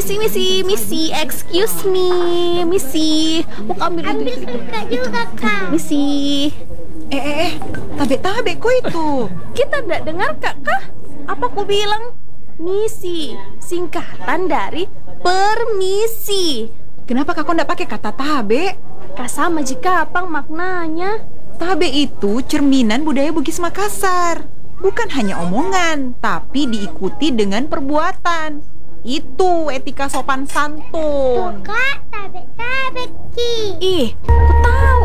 Misi, excuse me, Misi. Mau ambil Kak juga, Kak. Misi. Tabe kok itu. Kita tidak dengar Kak? Apa ku bilang? Misi, singkatan dari permisi. Kenapa kakak ndak pakai kata tabe? Kak sama jika apa maknanya? Tabe itu cerminan budaya Bugis Makassar. Bukan hanya omongan, tapi diikuti dengan perbuatan. Itu etika sopan santun. Kak, tabe ki. Ih, ku tahu